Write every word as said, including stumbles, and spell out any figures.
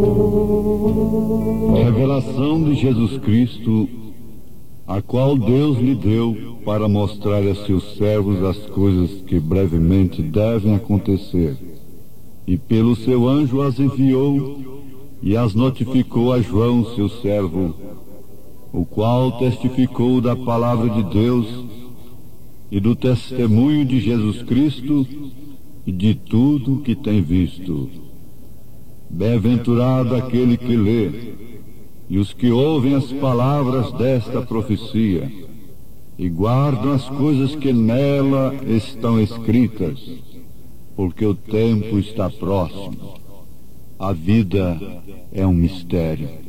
Revelação de Jesus Cristo, a qual Deus lhe deu para mostrar a seus servos as coisas que brevemente devem acontecer. E pelo seu anjo as enviou e as notificou a João, seu servo, o qual testificou da palavra de Deus e do testemunho de Jesus Cristo e de tudo que tem visto. Bem-aventurado aquele que lê e os que ouvem as palavras desta profecia e guardam as coisas que nela estão escritas, porque o tempo está próximo. A vida é um mistério.